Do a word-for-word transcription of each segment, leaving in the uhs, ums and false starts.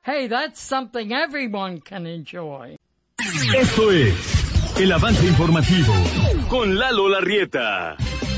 Hey, that's something everyone can enjoy. Esto es El Avance Informativo con Lalo Larrieta.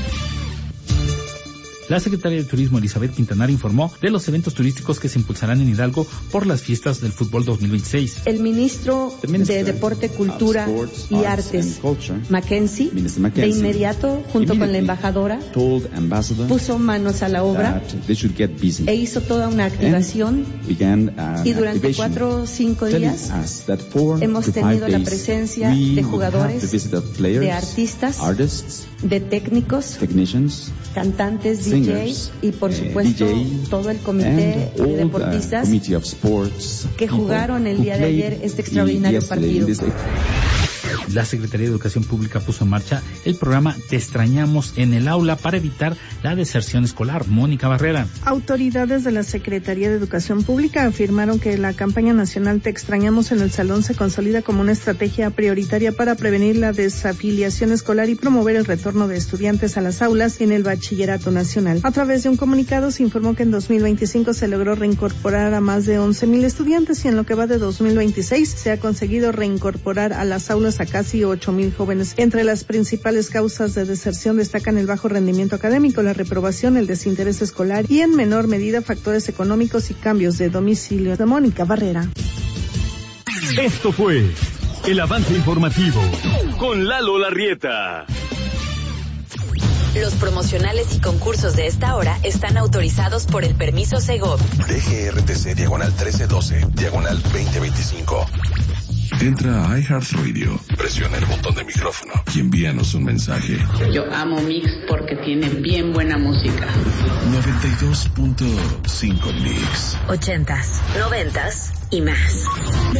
La secretaria de Turismo, Elizabeth Quintanar, informó de los eventos turísticos que se impulsarán en Hidalgo por las fiestas del fútbol dos mil veintiséis. El ministro de Deporte, Cultura y Artes, Mackenzie, de inmediato, junto con la embajadora, puso manos a la obra e hizo toda una activación. Y durante cuatro o cinco días hemos tenido la presencia de jugadores, de artistas, de técnicos, cantantes, D Js y por supuesto todo el comité de deportistas que jugaron el día de ayer este extraordinario partido. La Secretaría de Educación Pública puso en marcha el programa Te Extrañamos en el Aula para evitar la deserción escolar. Mónica Barrera. Autoridades de la Secretaría de Educación Pública afirmaron que la campaña nacional Te Extrañamos en el Salón se consolida como una estrategia prioritaria para prevenir la desafiliación escolar y promover el retorno de estudiantes a las aulas en el Bachillerato Nacional. A través de un comunicado se informó que en dos mil veinticinco se logró reincorporar a más de once mil estudiantes y en lo que va de dos mil veintiséis se ha conseguido reincorporar a las aulas a casi ocho mil jóvenes. Entre las principales causas de deserción destacan el bajo rendimiento académico, la reprobación, el desinterés escolar y en menor medida factores económicos y cambios de domicilio. De Mónica Barrera. Esto fue El Avance Informativo con Lalo Larrieta. Los promocionales y concursos de esta hora están autorizados por el permiso Segov. D G R T C diagonal trece doce, diagonal veinte veinticinco. Entra a iHeartRadio, presiona el botón de micrófono y envíanos un mensaje. Yo amo Mix porque tiene bien buena música. noventa y dos punto cinco Mix. Ochentas, noventas y más.